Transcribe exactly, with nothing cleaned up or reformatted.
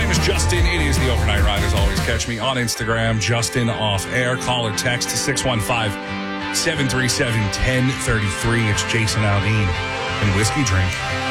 name is Justin. It is the Overnight Ride. As always, catch me on Instagram, Justin Off Air. Call or text to six one five, seven three seven, one zero three three. It's Jason Aldean and Whiskey Drink.